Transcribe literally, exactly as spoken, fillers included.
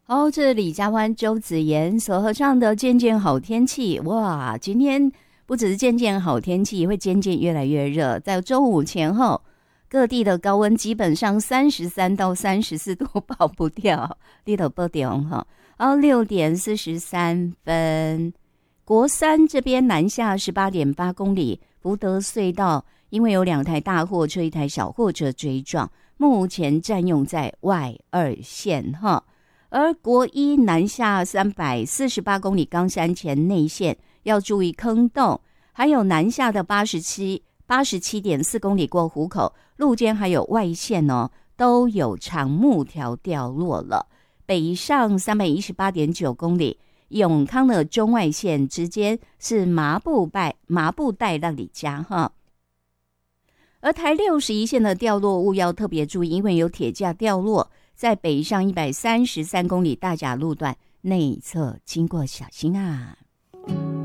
好，这是李家湾周子妍所合唱的《渐渐好天气》。哇，今天不只是渐渐好天气，也会渐渐越来越热。在周五前后，各地的高温基本上三十三到三十四度跑不掉，你都不掉哈。然后六点四十三分，国三这边南下十八点八公里，福德隧道因为有两台大货车、一台小货车追撞，目前占用在外二线哈。而国一南下三百四十八公里冈山前内线要注意坑洞，还有南下的八十七八十七点四公里过湖口路肩还有外线哦，都有长木条掉落了。北上三百一十八点九公里永康的中外线之间是麻布带麻布带让你加哈。而台六十一线的掉落物要特别注意，因为有铁架掉落，在北上一百三十三公里大甲路段内侧经过，小心啊。